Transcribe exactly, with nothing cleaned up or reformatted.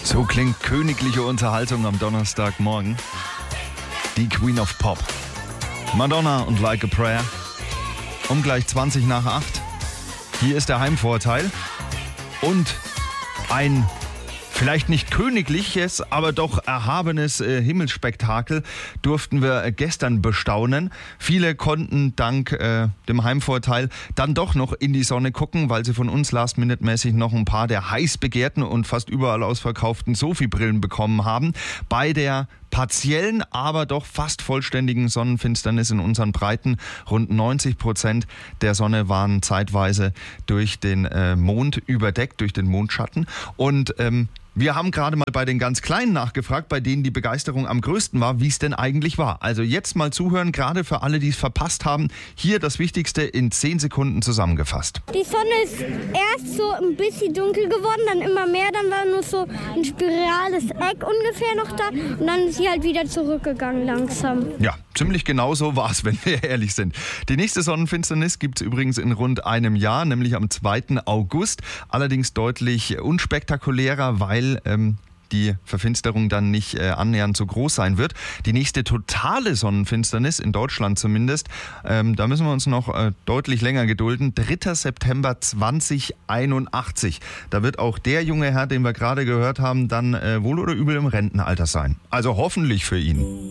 So klingt königliche Unterhaltung am Donnerstagmorgen. Die Queen of Pop. Madonna und Like a Prayer. Um gleich zwanzig nach acht. Hier ist der Heimvorteil. Und ein vielleicht nicht königliches, aber doch erhabenes äh, Himmelsspektakel durften wir äh, gestern bestaunen. Viele konnten dank äh, dem Heimvorteil dann doch noch in die Sonne gucken, weil sie von uns last-minute-mäßig noch ein paar der heiß begehrten und fast überall ausverkauften Sophie-Brillen bekommen haben. Bei der partiellen, aber doch fast vollständigen Sonnenfinsternis in unseren Breiten. Rund neunzig Prozent der Sonne waren zeitweise durch den äh, Mond überdeckt, durch den Mondschatten. Und ähm, wir haben gerade mal bei den ganz Kleinen nachgefragt, bei denen die Begeisterung am größten war, wie es denn eigentlich war. Also jetzt mal zuhören, gerade für alle, die es verpasst haben. Hier das Wichtigste in zehn Sekunden zusammengefasst. Die Sonne ist erst so ein bisschen dunkel geworden, dann immer mehr, dann war nur so ein spirales Eck ungefähr noch da und dann ist sie halt wieder zurückgegangen langsam. Ja, ziemlich genau so war es, wenn wir ehrlich sind. Die nächste Sonnenfinsternis gibt es übrigens in rund einem Jahr, nämlich am zweiten August. Allerdings deutlich unspektakulärer, weil ähm, die Verfinsterung dann nicht äh, annähernd so groß sein wird. Die nächste totale Sonnenfinsternis, in Deutschland zumindest, ähm, da müssen wir uns noch äh, deutlich länger gedulden. dritter September zweitausendeinundachtzig. Da wird auch der junge Herr, den wir gerade gehört haben, dann äh, wohl oder übel im Rentenalter sein. Also hoffentlich für ihn.